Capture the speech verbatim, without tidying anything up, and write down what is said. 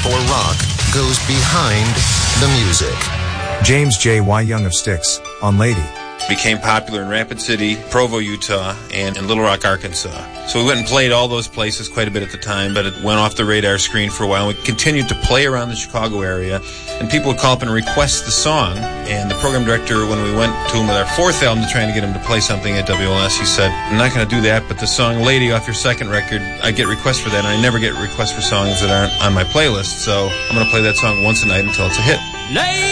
or rock goes behind the music. James J. Y. Young of Styx on Lady. Became popular in Rapid City, Provo, Utah, and in Little Rock, Arkansas. So we went and played all those places quite a bit at the time, but it went off the radar screen for a while. We continued to play around the Chicago area, and people would call up and request the song. And the program director, when we went to him with our fourth album to trying to get him to play something at W L S, he said, I'm not going to do that, but the song Lady off your second record, I get requests for that, and I never get requests for songs that aren't on my playlist, so I'm going to play that song once a night until it's a hit. Lady!